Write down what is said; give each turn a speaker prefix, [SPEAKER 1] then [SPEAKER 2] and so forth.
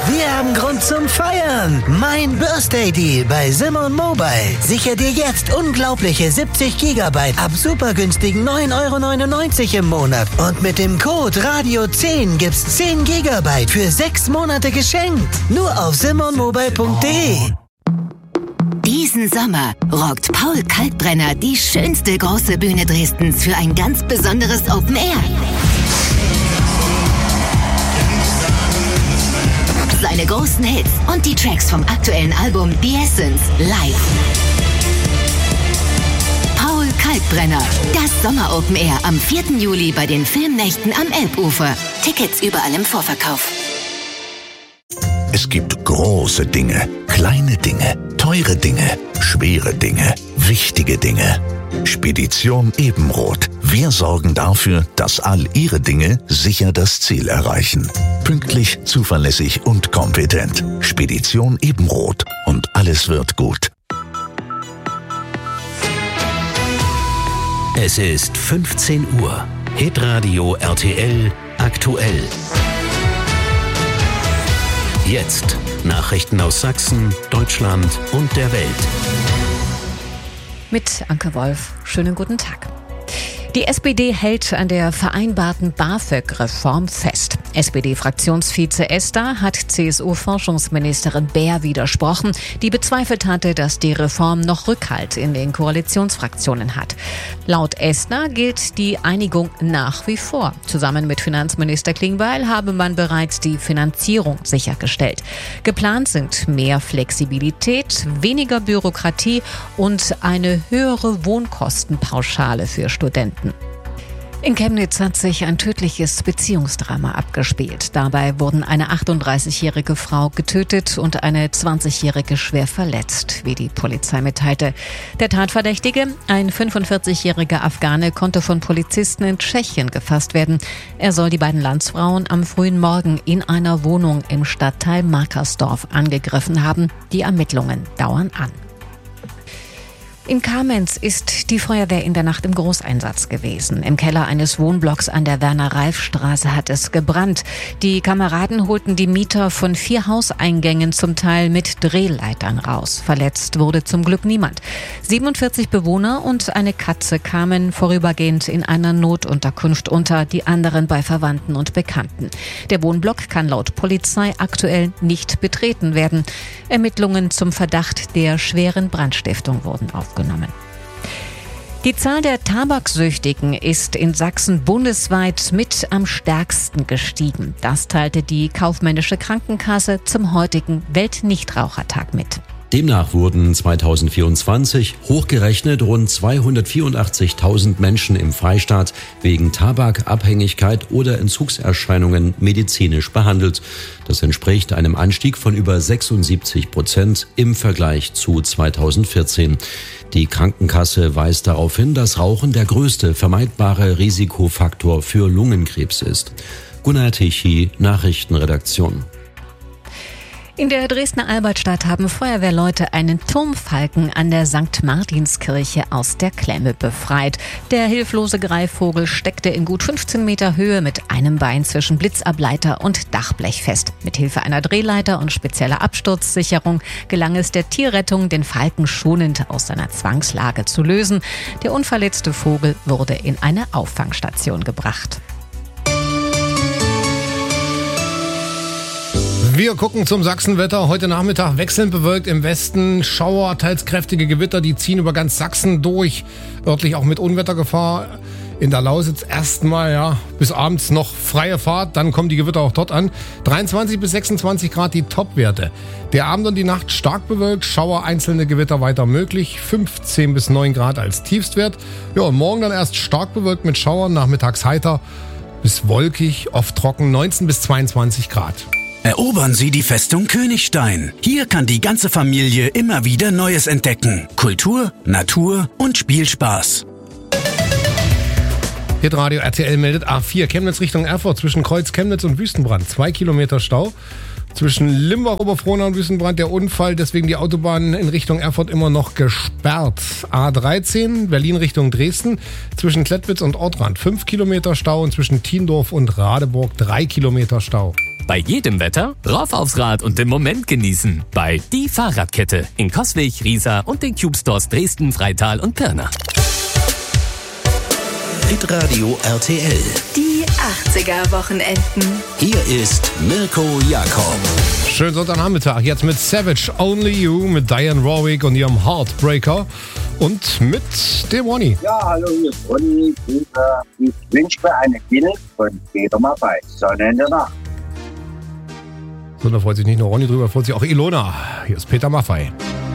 [SPEAKER 1] Wir haben Grund zum Feiern. Mein Birthday Deal bei Simon Mobile. Sicher dir jetzt unglaubliche 70 GB ab super günstigen 9,99 € im Monat. Und mit dem Code Radio10 gibt's 10 GB für 6 Monate geschenkt. Nur auf simonmobile.de.
[SPEAKER 2] Diesen Sommer rockt Paul Kalkbrenner die schönste große Bühne Dresdens für ein ganz besonderes Open Air. Seine großen Hits und die Tracks vom aktuellen Album The Essence live. Paul Kalkbrenner, das Sommer-Open Air am 4. Juli bei den Filmnächten am Elbufer. Tickets überall im Vorverkauf.
[SPEAKER 3] Es gibt große Dinge, kleine Dinge, teure Dinge, schwere Dinge, wichtige Dinge. Spedition Ebenroth. Wir sorgen dafür, dass all Ihre Dinge sicher das Ziel erreichen. Pünktlich, zuverlässig und kompetent. Spedition Ebenroth. Und alles wird gut.
[SPEAKER 4] Es ist 15 Uhr. Hitradio RTL aktuell. Jetzt Nachrichten aus Sachsen, Deutschland und der Welt.
[SPEAKER 5] Mit Anke Wolf. Schönen guten Tag. Die SPD hält an der vereinbarten BAföG-Reform fest. SPD-Fraktionsvize Esther hat CSU-Forschungsministerin Baer widersprochen, die bezweifelt hatte, dass die Reform noch Rückhalt in den Koalitionsfraktionen hat. Laut Esther gilt die Einigung nach wie vor. Zusammen mit Finanzminister Klingbeil habe man bereits die Finanzierung sichergestellt. Geplant sind mehr Flexibilität, weniger Bürokratie und eine höhere Wohnkostenpauschale für Studenten. In Chemnitz hat sich ein tödliches Beziehungsdrama abgespielt. Dabei wurden eine 38-jährige Frau getötet und eine 20-jährige schwer verletzt, wie die Polizei mitteilte. Der Tatverdächtige, ein 45-jähriger Afghane, konnte von Polizisten in Tschechien gefasst werden. Er soll die beiden Landsfrauen am frühen Morgen in einer Wohnung im Stadtteil Markersdorf angegriffen haben. Die Ermittlungen dauern an. In Kamenz ist die Feuerwehr in der Nacht im Großeinsatz gewesen. Im Keller eines Wohnblocks an der Werner-Reif-Straße hat es gebrannt. Die Kameraden holten die Mieter von 4 Hauseingängen zum Teil mit Drehleitern raus. Verletzt wurde zum Glück niemand. 47 Bewohner und eine Katze kamen vorübergehend in einer Notunterkunft unter, die anderen bei Verwandten und Bekannten. Der Wohnblock kann laut Polizei aktuell nicht betreten werden. Ermittlungen zum Verdacht der schweren Brandstiftung wurden aufgenommen. Die Zahl der Tabaksüchtigen ist in Sachsen bundesweit mit am stärksten gestiegen. Das teilte die Kaufmännische Krankenkasse zum heutigen Weltnichtrauchertag mit.
[SPEAKER 6] Demnach wurden 2024 hochgerechnet rund 284.000 Menschen im Freistaat wegen Tabakabhängigkeit oder Entzugserscheinungen medizinisch behandelt. Das entspricht einem Anstieg von über 76% im Vergleich zu 2014. Die Krankenkasse weist darauf hin, dass Rauchen der größte vermeidbare Risikofaktor für Lungenkrebs ist. Gunnar Tichy, Nachrichtenredaktion.
[SPEAKER 5] In der Dresdner Albertstadt haben Feuerwehrleute einen Turmfalken an der St. Martinskirche aus der Klemme befreit. Der hilflose Greifvogel steckte in gut 15 Meter Höhe mit einem Bein zwischen Blitzableiter und Dachblech fest. Mit Hilfe einer Drehleiter und spezieller Absturzsicherung gelang es der Tierrettung, den Falken schonend aus seiner Zwangslage zu lösen. Der unverletzte Vogel wurde in eine Auffangstation gebracht.
[SPEAKER 7] Wir gucken zum Sachsenwetter. Heute Nachmittag wechselnd bewölkt im Westen. Schauer, teils kräftige Gewitter, die ziehen über ganz Sachsen durch. Örtlich auch mit Unwettergefahr. In der Lausitz erstmal, bis abends noch freie Fahrt. Dann kommen die Gewitter auch dort an. 23 bis 26 Grad die Topwerte. Der Abend und die Nacht stark bewölkt. Schauer, einzelne Gewitter weiter möglich. 15 bis 9 Grad als Tiefstwert. Ja, und morgen dann erst stark bewölkt mit Schauern. Nachmittags heiter bis wolkig, oft trocken. 19 bis 22 Grad.
[SPEAKER 8] Erobern Sie die Festung Königstein. Hier kann die ganze Familie immer wieder Neues entdecken. Kultur, Natur und Spielspaß.
[SPEAKER 7] Hitradio RTL meldet A4 Chemnitz Richtung Erfurt zwischen Kreuz Chemnitz und Wüstenbrand. 2 Kilometer Stau. Zwischen Limbach, Oberfrohna und Wüstenbrand der Unfall, deswegen die Autobahn in Richtung Erfurt immer noch gesperrt. A13 Berlin Richtung Dresden zwischen Klettwitz und Ortrand 5 Kilometer Stau und zwischen Tiendorf und Radeburg 3 Kilometer Stau.
[SPEAKER 9] Bei jedem Wetter rauf aufs Rad und den Moment genießen. Bei Die Fahrradkette in Coswig, Riesa und den Cube Stores Dresden, Freital und Pirna.
[SPEAKER 3] Hitradio RTL.
[SPEAKER 2] Die 80er-Wochenenden.
[SPEAKER 3] Hier ist Mirko Jakob.
[SPEAKER 7] Schönen Sonntagnachmittag. Jetzt mit Savage Only You, mit Diane Warwick und ihrem Heartbreaker und mit dem Ronny.
[SPEAKER 10] Ja, hallo, hier ist Ronny. Ich wünsche mir eine Bild von Peter Maffay, Sonne in der Nacht.
[SPEAKER 7] So, da freut sich nicht nur Ronny drüber, freut sich auch Ilona. Hier ist Peter Maffay.